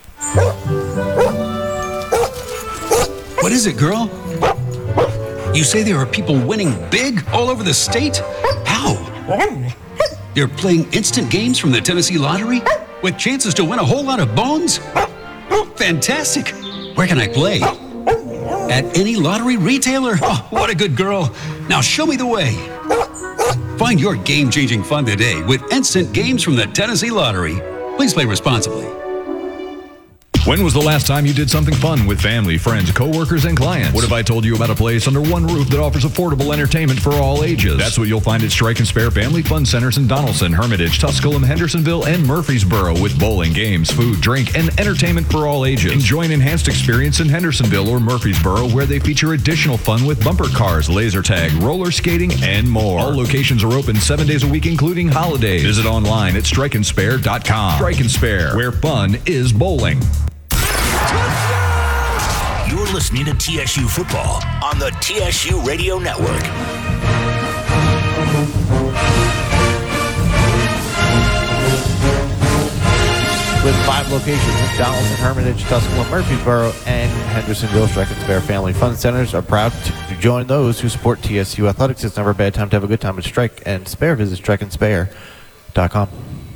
What is it, girl? You say there are people winning big all over the state? How? They're playing instant games from the Tennessee Lottery with chances to win a whole lot of bones? Fantastic. Where can I play? At any lottery retailer? Oh, what a good girl. Now show me the way. Find your game-changing fun today with instant games from the Tennessee Lottery. Please play responsibly. When was the last time you did something fun with family, friends, coworkers, and clients? What if I told you about a place under one roof that offers affordable entertainment for all ages? That's what you'll find at Strike and Spare Family Fun Centers in Donaldson, Hermitage, Tusculum, Hendersonville, and Murfreesboro with bowling, games, food, drink, and entertainment for all ages. Enjoy an enhanced experience in Hendersonville or Murfreesboro where they feature additional fun with bumper cars, laser tag, roller skating, and more. All locations are open seven days a week, including holidays. Visit online at strike and spare dot com. Strike and Spare, where fun is bowling. You're listening to T S U Football on the T S U Radio Network. With five locations in Donaldson, Hermitage, Tusculum, Murfreesboro, and Hendersonville, Strike and Spare Family Fun Centers are proud to join those who support T S U athletics. It's never a bad time to have a good time at Strike and Spare. Visit strike and spare dot com.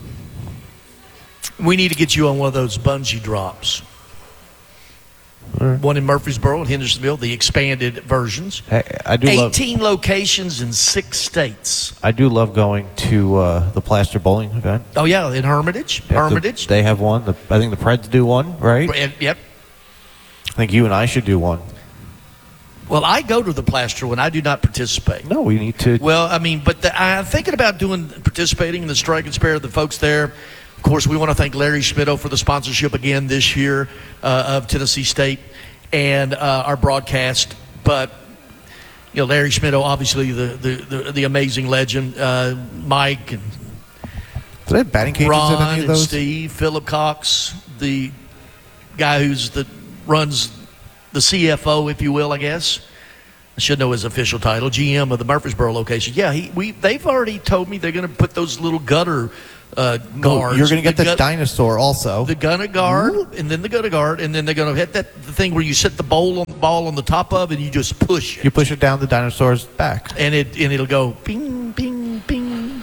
We need to get you on one of those bungee drops. Right. One in Murfreesboro and Hendersonville, the expanded versions. Hey, I do love- eighteen locations in six states. I do love going to uh, the Plaster Bowling event. Oh, yeah, in Hermitage. Yeah, the- Hermitage. they have one. The, I think the Preds do one, right? And- Yep. I think you and I should do one. Well, I go to the Plaster when I do not participate. No, we need to. Well, I mean, but the, I'm thinking about doing participating in the Strike and Spare, the folks there. Of course, we want to thank Larry Schmittou for the sponsorship again this year uh, of Tennessee State and uh, our broadcast. But, you know, Larry Schmittou, obviously the, the, the, the amazing legend, uh, Mike and Do they have batting cages Ron at any of and those? Steve, Philip Cox, the guy who's the runs the C F O, if you will, I guess. I should know his official title, G M of the Murfreesboro location. Yeah, he, we they've already told me they're going to put those little gutter uh, guards. You're going to get the, gut- dinosaur also. The gunner guard, Ooh. and then the gutter guard, and then they're going to hit that the thing where you set the bowl on the ball on the top of, and you just push it. You push it down the dinosaur's back, and it and it'll go bing, bing, bing.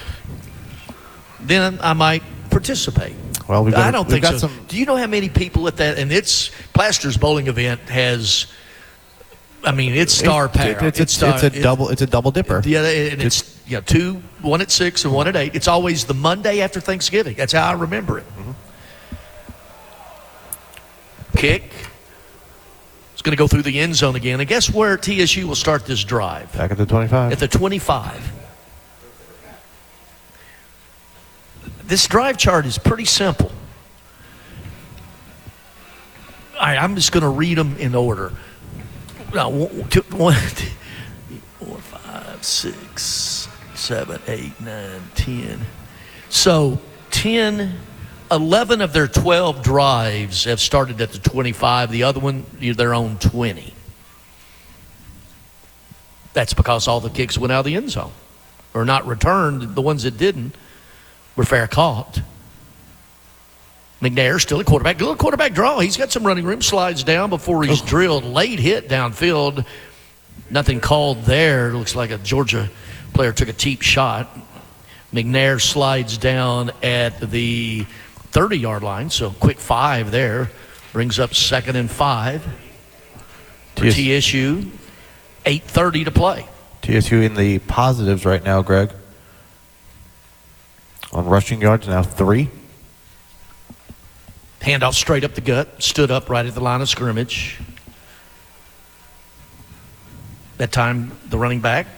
Then I might participate. Well, we've got, I don't we've think got so. some. Do you know how many people at that? And it's Plaster's bowling event has. I mean, it's star power. It, it's, it's, star, it's a it, double. It's a double dipper. Yeah, and it's, it's yeah two, one at six and one at eight. It's always the Monday after Thanksgiving. That's how I remember it. Mm-hmm. Kick. It's going to go through the end zone again. And guess where T S U will start this drive? Back at the twenty-five. At the twenty-five. This drive chart is pretty simple. All right, I'm just going to read them in order. No, one, two, one, two, four, five, six, seven, eight, nine, ten. So ten, eleven of their twelve drives have started at the twenty-five. The other one, their own twenty. That's because all the kicks went out of the end zone or not returned. The ones that didn't were fair caught. McNair still a quarterback. Good little quarterback draw. He's got some running room. Slides down before he's oh. drilled. Late hit downfield. Nothing called there. Looks like a Georgia player took a cheap shot. McNair slides down at the thirty-yard line. So quick five there. Brings up second and five for T S- T S U. eight thirty to play. T S U in the positives right now, Greg. On rushing yards now three. Handoff straight up the gut. Stood up right at the line of scrimmage. That time, the running back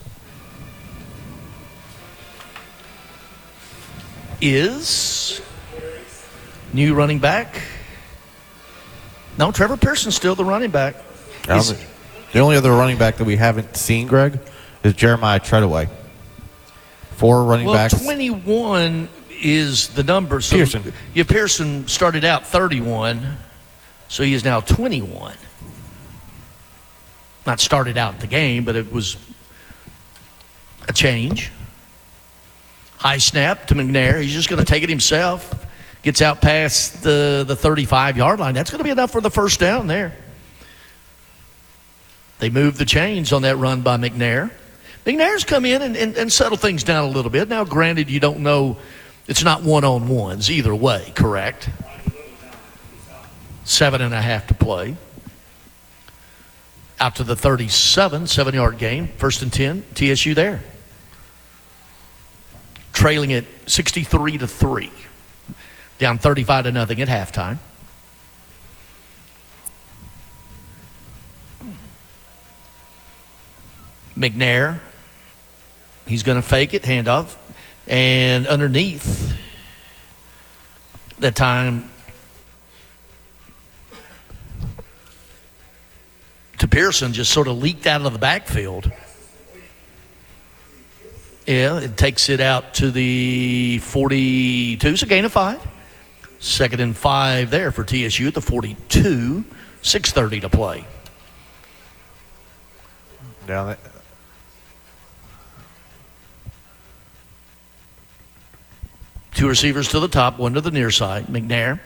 is new running back. No, Trevor Pearson's still the running back. The, the only other running back that we haven't seen, Greg, is Jeremiah Treadaway. Four running well, backs. Well, twenty-one is the number. So Pearson. Yeah, Pearson started out thirty-one, so he is now twenty-one. Not started out the game, but it was a change. High snap to McNair. He's just going to take it himself. Gets out past the, the thirty-five-yard line. That's going to be enough for the first down there. They moved the chains on that run by McNair. McNair's come in and, and, and settled things down a little bit. Now, granted, you don't know, it's not one-on-ones either way, correct? Seven and a half to play. Out to the thirty-seven, seven-yard gain. First and ten, T S U there. Trailing at sixty-three to three. Down thirty-five to nothing at halftime. McNair. He's going to fake it, handoff. And underneath, that time, to Pearson, just sort of leaked out of the backfield. Yeah, it takes it out to the forty-two, so gain of five. Second and five there for T S U at the forty-two. six thirty to play. Down it. Two receivers to the top, one to the near side. McNair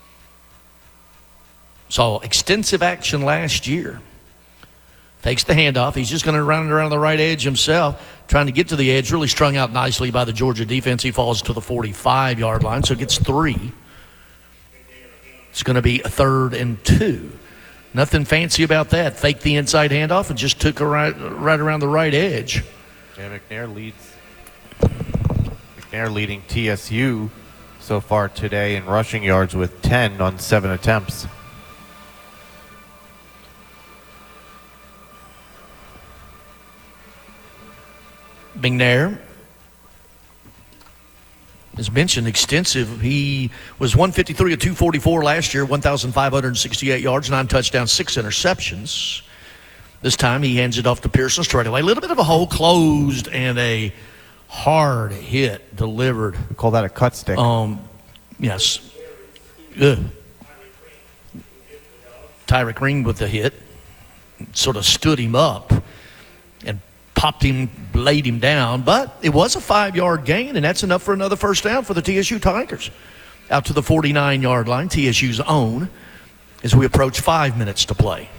saw extensive action last year. Takes the handoff. He's just going to run it around the right edge himself, trying to get to the edge. Really strung out nicely by the Georgia defense. He falls to the forty-five-yard line, so gets three. It's going to be a third and two. Nothing fancy about that. Faked the inside handoff and just took it right, right around the right edge. Yeah, McNair leads. McNair leading T S U so far today in rushing yards with ten on seven attempts. McNair, as mentioned, extensive. He was one fifty-three of two forty-four last year, one thousand five hundred sixty-eight yards, nine touchdowns, six interceptions. This time he hands it off to Pearson straight away. A little bit of a hole closed and a hard hit delivered. We call that a cut stick. Um, yes. Good. Tyreek Ring with the hit. sort of stood him up and popped him, laid him down. But it was a five-yard gain, and that's enough for another first down for the T S U Tigers. Out to the forty-nine-yard line, T S U's own, as we approach five minutes to play.